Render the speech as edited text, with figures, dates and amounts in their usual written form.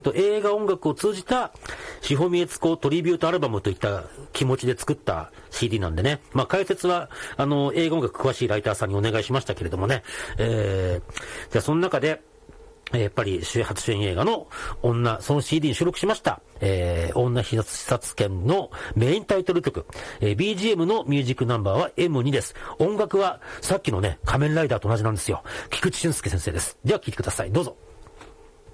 映画音楽を通じた志保美悦子トリビュートアルバムといった気持ちで作った CD なんでね。解説は、映画音楽詳しいライターさんにお願いしましたけれどもね。じゃあその中で、やっぱり初主演映画の女、その CD に収録しました、女視察犬のメインタイトル曲、BGM のミュージックナンバーは M2 です。音楽はさっきのね、仮面ライダーと同じなんですよ。菊池俊介先生です。では聴いてください。どうぞ。